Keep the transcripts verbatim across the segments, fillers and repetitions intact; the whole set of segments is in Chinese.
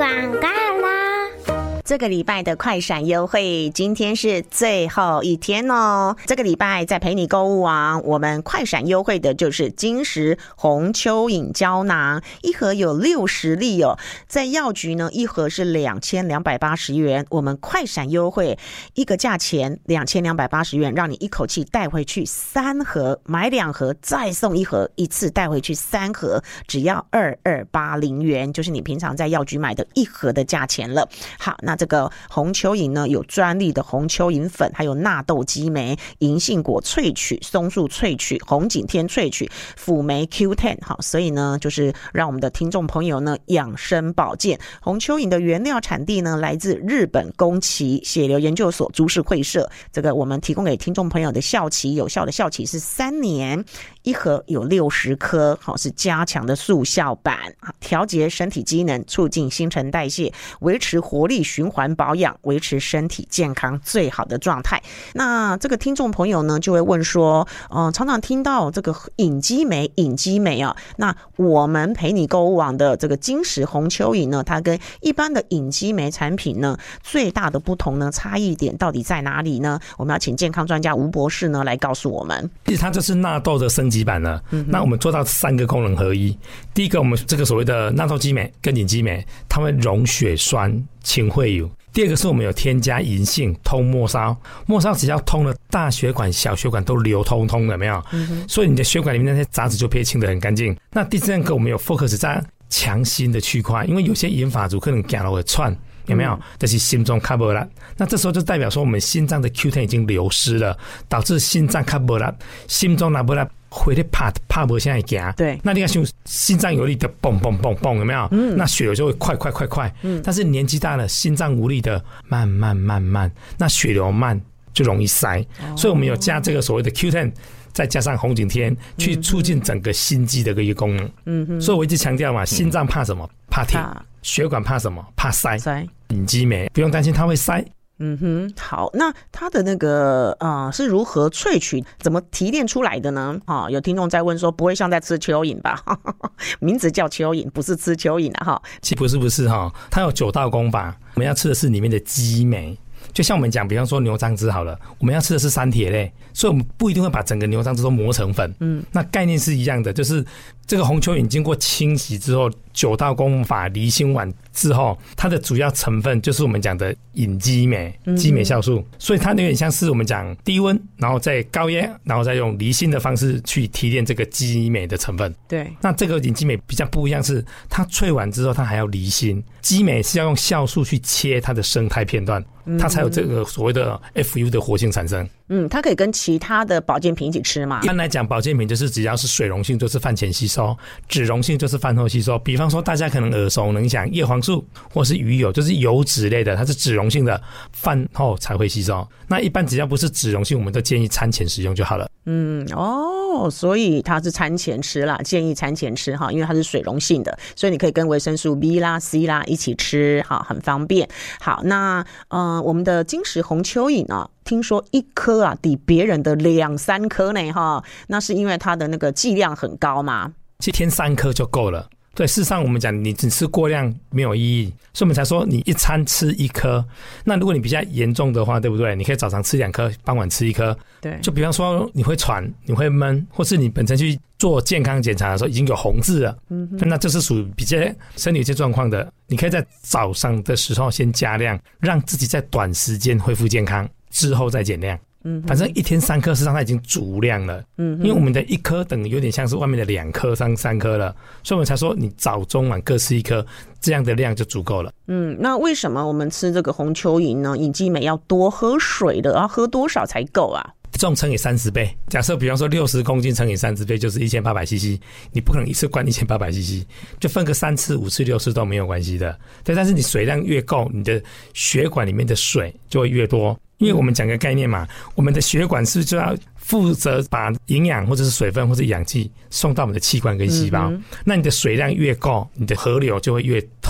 广告啦！ 这个礼拜的快闪优惠，今天是最后一天哦。这个礼拜在陪你购物网，我们快闪优惠的就是金石红蚯蚓胶囊，一盒有六十粒哦。在药局呢，一盒是两千两百八十元，我们快闪优惠一个价钱两千两百八十元，让你一口气带回去三盒，买两盒再送一盒，一次带回去三盒，只要二二八零元，就是你平常在药局买的一盒的价钱了。好，那这个红蚯蚓呢，有专利的红蚯蚓粉，还有纳豆激酶、银杏果萃取、松树萃取、红景天萃取、辅酶 Q 十， 好，所以呢，就是让我们的听众朋友呢养生保健。红蚯蚓的原料产地呢来自日本宫崎血流研究所株式会社，这个我们提供给听众朋友的效期，有效的效期是三年，一盒有六十颗，好，是加强的速效版，调节身体机能，促进新陈代谢，维持活力循环保养，维持身体健康最好的状态。那这个听众朋友呢就会问说，呃，常常听到这个隐肌酶隐肌酶啊，那我们陪你购物网的这个金石红蚯蚓呢，它跟一般的隐肌酶产品呢最大的不同呢，差异点到底在哪里呢？我们要请健康专家吴博士呢来告诉我们。 其实它就是纳豆的升级版了、嗯、那我们做到三个功能合一。第一个，我们这个所谓的纳豆激酶跟隐肌酶，它会溶血栓清秽油。第二个是我们有添加银杏通末梢，末梢只要通了，大血管小血管都流通通了，有没有、嗯、所以你的血管里面那些杂质就被清得很干净。那第三个，我们有 focus 在强心的区块，因为有些银发族可能走路会喘，有没有？但是心中卡不了，那这时候就代表说我们心脏的 Q 十 已经流失了，导致心脏卡不了，心中拿不了。会的怕怕不现在行， 对， 那你看心脏有力的蹦蹦蹦蹦，有没有？嗯，那血流就会快快快快，嗯，但是年纪大了，心脏无力的慢慢慢慢，那血流慢就容易塞，哦、所以我们有加这个所谓的 Q 十， 再加上红景天，去促进整个心肌的一个功能。嗯哼，所以我一直强调嘛，心脏怕什么？怕铁，血管怕什么？怕塞。塞，隐肌酶不用担心它会塞。 嗯哼，好，那它的那个呃是如何萃取，怎么提炼出来的呢？啊、哦，有听众在问说，不会像在吃蚯蚓吧？名字叫蚯蚓，不是吃蚯蚓啊！哈， 其实不是不是哈，它有九道功法，我们要吃的是里面的肌酶。就像我们讲，比方说牛樟芝好了，我们要吃的是三铁类，所以我们不一定会把整个牛樟芝都磨成粉。嗯，那概念是一样的，就是这个红蚯蚓经过清洗之后，九道功法离心完之后，它的主要成分就是我们讲的隐肌酶、肌酶酵素，嗯、所以它有点像是我们讲低温，然后再高压，然后再用离心的方式去提炼这个肌酶的成分。对，那这个隐肌酶比较不一样，是它萃完之后，它还要离心，肌酶是要用酵素去切它的生态片段。它才有这个所谓的 F U 的活性产生。嗯，它可以跟其他的保健品一起吃吗？一般来讲，保健品就是只要是水溶性就是饭前吸收，脂溶性就是饭后吸收。比方说大家可能耳熟能详叶黄素或是鱼油，就是油脂类的，它是脂溶性的，饭后才会吸收。那一般只要不是脂溶性，我们都建议餐前食用就好了。嗯，哦，所以它是餐前吃啦，建议餐前吃哈，因为它是水溶性的，所以你可以跟维生素 B 啦、C 啦一起吃，哈，很方便。好，那呃，我们的金石红蚯蚓啊，听说一颗啊抵别人的两三颗呢，哈，那是因为它的那个剂量很高吗？一天三颗就够了。对，事实上我们讲你只吃过量没有意义，所以我们才说你一餐吃一颗。那如果你比较严重的话，对不对？你可以早上吃两颗，傍晚吃一颗。对，就比方说你会喘，你会闷，或是你本身去做健康检查的时候已经有红字了，嗯，那这是属于比较身体有些状况的，你可以在早上的时候先加量，让自己在短时间恢复健康，之后再减量。嗯，反正一天三颗，事实上它已经足量了。嗯，因为我们的一颗等于有点像是外面的两颗、三三颗了，所以我们才说你早中晚各吃一颗，这样的量就足够了。嗯，那为什么我们吃这个红蚯蚓呢？隐肌酶要多喝水的，要喝多少才够啊？重乘以三十倍，假设比方说六十公斤乘以三十倍就是一千八百 C C， 你不可能一次灌一千八百 C C， 就分个三次、五次、六次都没有关系的。对，但是你水量越够，你的血管里面的水就会越多。因为我们讲个概念嘛，我们的血管是就要负责把营养或者是水分或者氧气送到我们的器官跟细胞、嗯、那你的水量越够，你的河流就会越通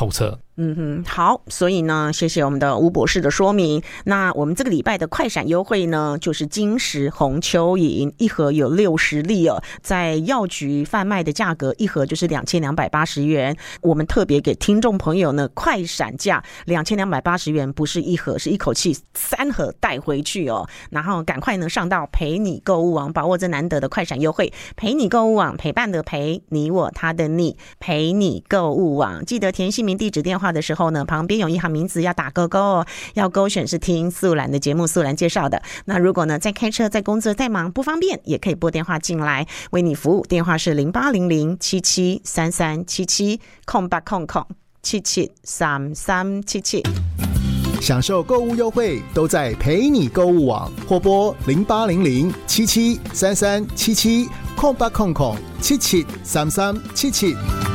透彻。 嗯哼，好，所以呢，谢谢我们的吴博士的说明。那我们这个礼拜的快闪优惠呢，就是金石红蚯蚓，一盒有六十粒哦，在药局贩卖的价格一盒就是两千两百八十元。我们特别给听众朋友呢，快闪价两千两百八十元，不是一盒，是一口气三盒带回去哦。然后赶快呢上到陪你购物网，把握这难得的快闪优惠。陪你购物网，陪伴的陪，你我他的你，陪你购物网，记得填姓名、地址、电话的时候呢，旁边有一行名字要打勾勾哦，要勾选是听素兰的节目，素兰介绍的。那如果呢在开车、在工作、在忙不方便，也可以拨电话进来为你服务，电话是零八零零七七三三七七空八空空七七三三七七。 享受购物优惠都在陪你购物网，或拨零八零零七七三三七七空八空空七七三三七七。